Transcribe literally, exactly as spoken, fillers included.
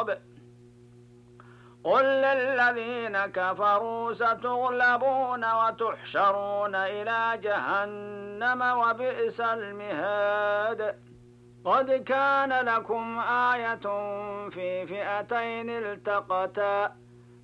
الغراب قل للذين كفروا ستغلبون وتحشرون إلى جهنم وبئس المهاد قد كان لكم آية في فئتين التقتا